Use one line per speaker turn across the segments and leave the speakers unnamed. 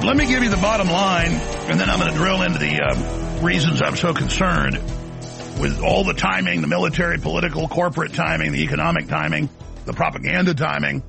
right, let me give you the bottom line, and then I'm going to drill into the reasons I'm so concerned with all the timing, the military, political, corporate timing, the economic timing, the propaganda timing,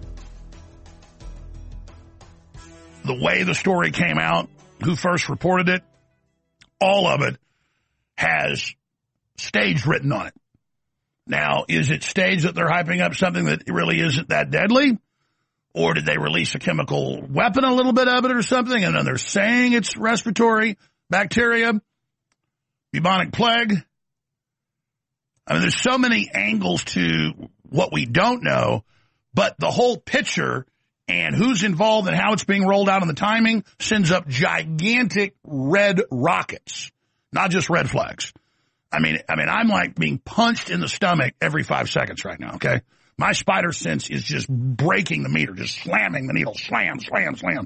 the way the story came out, who first reported it, all of it has stage written on it. Now, is it staged that they're hyping up something that really isn't that deadly? Or did they release a chemical weapon, a little bit of it or something, and then they're saying it's respiratory bacteria, bubonic plague? I mean, there's so many angles to what we don't know, but the whole picture and who's involved and how it's being rolled out and the timing sends up gigantic red rockets, not just red flags. I mean, I'm like being punched in the stomach every 5 seconds right now, okay? My spider sense is just breaking the meter, just slamming the needle, slam, slam, slam.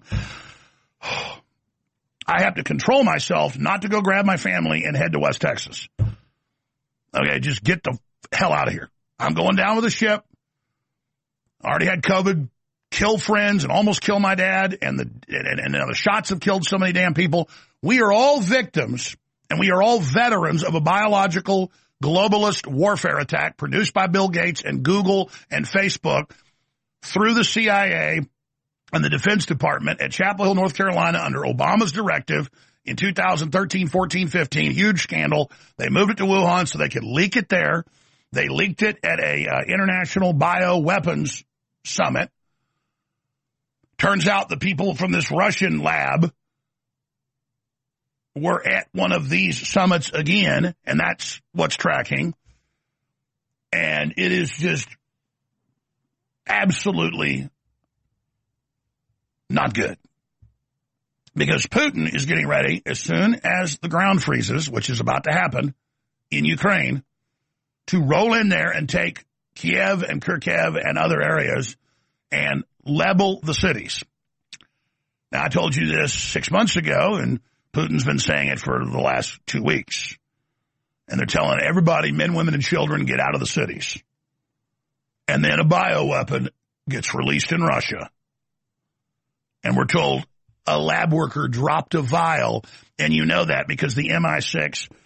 I have to control myself not to go grab my family and head to West Texas. Okay, just get the hell out of here. I'm going down with a ship. I already had COVID, kill friends, and almost kill my dad, and the shots have killed so many damn people. We are all victims, and we are all veterans of a biological globalist warfare attack produced by Bill Gates and Google and Facebook through the CIA and the Defense Department at Chapel Hill, North Carolina, under Obama's directive in 2013, 14, 15. Huge scandal. They moved it to Wuhan so they could leak it there. They leaked it at a international bioweapons summit. Turns out the people from this Russian lab were at one of these summits again, and that's what's tracking. And it is just absolutely not good. Because Putin is getting ready, as soon as the ground freezes, which is about to happen in Ukraine, to roll in there and take Kiev and Kharkiv and other areas and level the cities. Now, I told you this 6 months ago, and Putin's been saying it for the last 2 weeks. And they're telling everybody, men, women, and children, get out of the cities. And then a bioweapon gets released in Russia. And we're told a lab worker dropped a vial. And you know that because the MI6